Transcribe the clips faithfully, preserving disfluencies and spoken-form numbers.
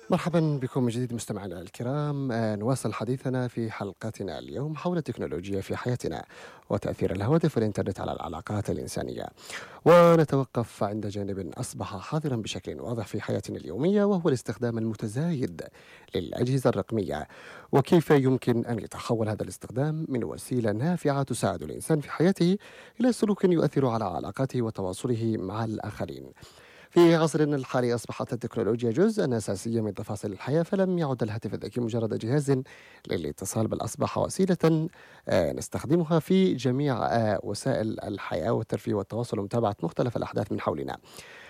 مرحبا بكم من جديد مستمعينا الكرام. آه، نواصل حديثنا في حلقتنا اليوم حول التكنولوجيا في حياتنا وتأثير الهواتف والإنترنت على العلاقات الإنسانية. ونتوقف عند جانب أصبح حاضرا بشكل واضح في حياتنا اليومية، وهو الاستخدام المتزايد للأجهزة الرقمية، وكيف يمكن أن يتحول هذا الاستخدام من وسيلة نافعة تساعد الإنسان في حياته إلى سلوك يؤثر على علاقاته وتواصله مع الآخرين. في عصرنا الحالي أصبحت التكنولوجيا جزءا أساسيا من تفاصيل الحياة، فلم يعد الهاتف الذكي مجرد جهاز للاتصال، بل أصبح وسيلة آه، نستخدمها في جميع آه، وسائل الحياة والترفيه والتواصل ومتابعة مختلف الأحداث من حولنا.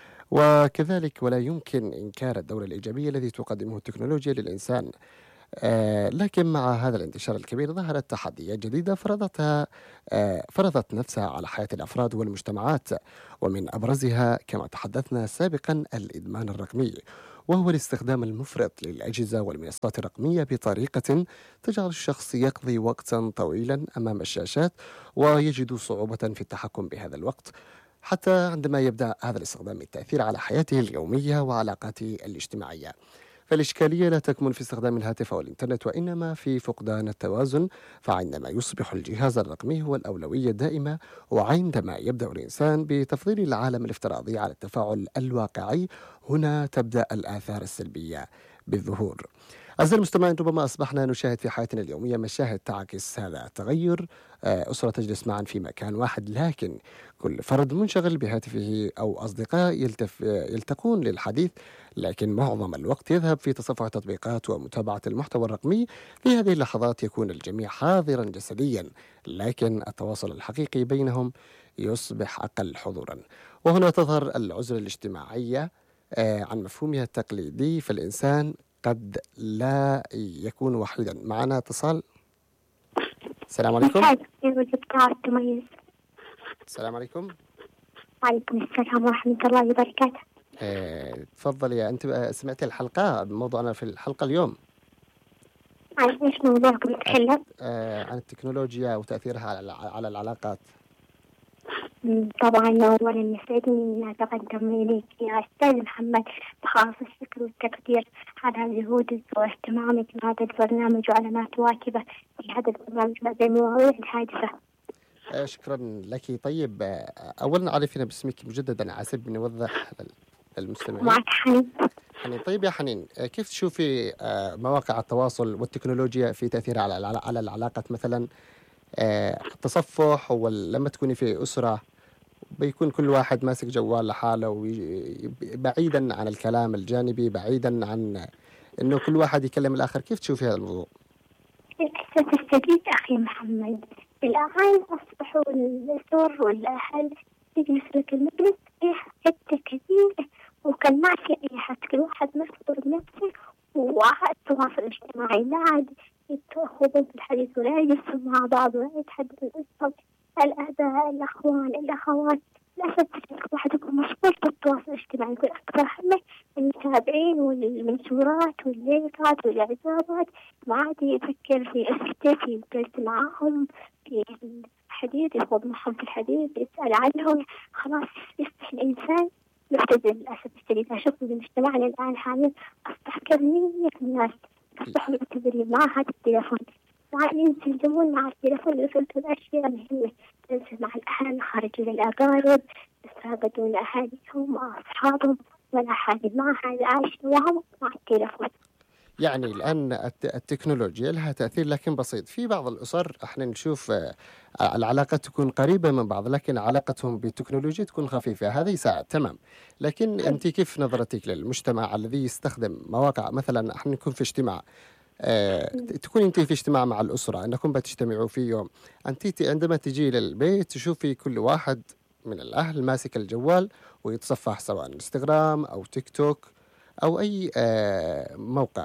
وكذلك ولا يمكن إنكار الدور الإيجابي الذي تقدمه التكنولوجيا للإنسان. آه، لكن مع هذا الانتشار الكبير ظهرت تحديات جديدة فرضتها آه، فرضت نفسها على حياة الأفراد والمجتمعات، ومن أبرزها كما تحدثنا سابقا الإدمان الرقمي، وهو الاستخدام المفرط للأجهزة والمنصات الرقمية بطريقة تجعل الشخص يقضي وقتا طويلا أمام الشاشات ويجد صعوبة في التحكم بهذا الوقت، حتى عندما يبدأ هذا الاستخدام التأثير على حياته اليومية وعلاقاته الاجتماعية. فالإشكالية لا تكمن في استخدام الهاتف أو الإنترنت، وإنما في فقدان التوازن. فعندما يصبح الجهاز الرقمي هو الأولوية الدائمة، وعندما يبدأ الإنسان بتفضيل العالم الافتراضي على التفاعل الواقعي، هنا تبدأ الآثار السلبية بالظهور. أعزائي المستمعين، ربما أصبحنا نشاهد في حياتنا اليومية مشاهد تعكس هذا التغير. آه، أسرة تجلس معا في مكان واحد، لكن كل فرد منشغل بهاتفه، أو أصدقاء يلتف يلتقون للحديث، لكن معظم الوقت يذهب في تصفح التطبيقات ومتابعة المحتوى الرقمي. في هذه اللحظات يكون الجميع حاضرا جسديا، لكن التواصل الحقيقي بينهم يصبح أقل حضورا. وهنا تظهر العزلة الاجتماعية آه، عن مفهومها التقليدي، فالإنسان قد لا يكون وحيدا. معنا اتصال. السلام عليكم. مساء الخير والإبداع التميز. السلام عليكم. وعليكم السلام ورحمة الله وبركاته. آه، تفضل يا أنت. آه، سمعت الحلقة، موضوعنا في الحلقة اليوم عن إيش موضوعكم نتكلم؟ آه، عن التكنولوجيا وتأثيرها على الع- على العلاقات. مم، طبعا أولا يسعدني أن أتقدم إليك يا أستاذ محمد بخالص الشكر والتقدير على جهودك واهتمامك بهذا البرنامج وعلى ما تواكبه في هذا البرنامج مع المواضيع الحادثة. آه، شكرا لك. طيب، آه، أولا عرفنا باسمك مجددا، عسب نوضح لل- للمستمعين. معك حنين. حنين. طيب يا حنين، آه، كيف تشوفي آه، مواقع التواصل والتكنولوجيا في تأثيرها على العلا- على العلاقات؟ مثلا آه، التصفح، ولما تكوني في أسرة بيكون كل واحد ماسك جوال لحاله، وي- بعيدا عن الكلام الجانبي، بعيدا عن انه كل واحد يكلم الاخر. كيف تشوفي هذا الموضوع؟ للأسف الشديد أخي محمد، الأهالي أصبحوا الزور والأهل تجلس لك المجلس فيها حتة كثيرة، وكان ما في أي حد، كل واحد مشغول بنفسه. والتواصل الاجتماعي لا عاد يتأخذون في الحديث ولا يجلسون مع بعض ولا يتحدثون قصص الآباء الأخوان الأخوات. للأسف الشديد كل واحد يكون مشغول بالتواصل الاجتماعي، يكون أكبر همه المتابعين والمنشورات واللايكات والإعجابات، ما عاد يفكر في أسرته، في الجلسة معهم، في الحديث، يخوض معهم في الحديث، يسأل عنهم. خلاص يصبح الإنسان مبتذل. للأسف الشديد أشوف في مجتمعنا الآن حاليا أصبح كمية من الناس أصبحوا مبتذلين مع هذا التليفون، وعايزين ينسجمون مع التليفون يوصلوا الأشياء مهمة، تنسى مع الأهل، خارجين الأقارب، يتفاقدون أهاليهم مع أصحابهم، ولا حاجة مع هذا عايش وهم مع التليفون. يعني الان الت- التكنولوجيا لها تاثير لكن بسيط في بعض الاسر. احنا نشوف آه، العلاقات تكون قريبه من بعض، لكن علاقتهم بالتكنولوجيا تكون خفيفه. هذا يساعد، تمام. لكن انت كيف نظرتك للمجتمع الذي يستخدم مواقع؟ مثلا احنا نكون في اجتماع، آه، تكون انت في اجتماع مع الاسره، انكم بتجتمعوا في يوم، انت ت- عندما تجي للبيت تشوفي كل واحد من الاهل ماسك الجوال ويتصفح، سواء انستغرام او تيك توك او اي آه، موقع.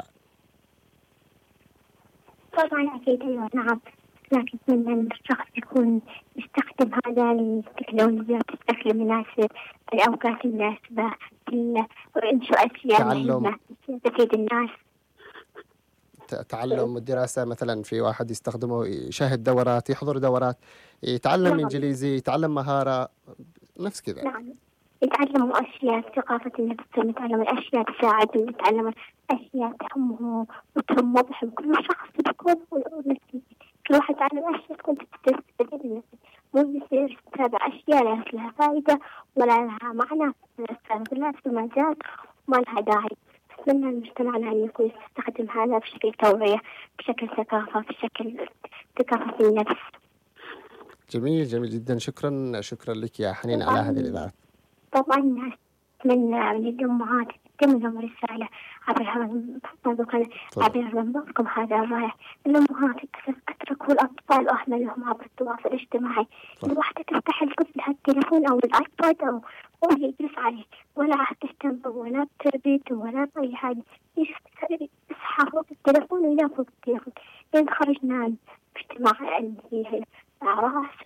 طبعا أكيد أيوة نعم، لكن من الشخص يكون يستخدم هذا التكنولوجيا بشكل مناسب في الأوقات المناسبة، في إنشاء أشياء تعلم مهمة تفيد الناس. ت- تعلم والدراسة. مثلا في واحد يستخدمه يشاهد دورات، يحضر دورات، يتعلم نعم إنجليزي، يتعلم مهارة، نفس كذا. نعم يتعلموا أشياء ثقافة النفس، يتعلموا الأشياء تساعدهم، يتعلموا أشياء تهمهم وتهمهم. كل شخص بيكون ونفسي، كل واحد يتعلم أشياء تكون تستفيد منه، مو يصير تتابع أشياء لا لها فائدة ولا لها معنى لا في المجال وما لها داعي. أتمنى المجتمع أن يكون يستخدم هذا بشكل توعية، بشكل ثقافة، بشكل ثقافة النفس. جميل جميل جدا. شكرا شكرا لك يا حنين على هذه الإذاعة. طبعا أتمنى من الأمهات تتم لهم رسالة عبر عبر منبركم هذا الرائع. الأمهات اتركوا الأطفال وأهملهم عبر التواصل الاجتماعي. الواحدة تفتح لطفلها التليفون أو الآيباد أو هو يجلس عليه، ولا تهتم ولا بتربيته ولا بأي حاجة، يصحى فوق التليفون وينام فوق التليفون. إذا خرجنا من اجتماع اللي هي أعراس